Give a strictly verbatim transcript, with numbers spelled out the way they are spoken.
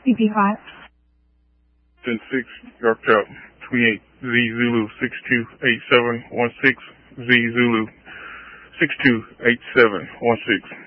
C P five. ten six, York Trap, twenty-eight, Z Zulu, six two eight seven one six, Z Zulu, six two eight seven one six.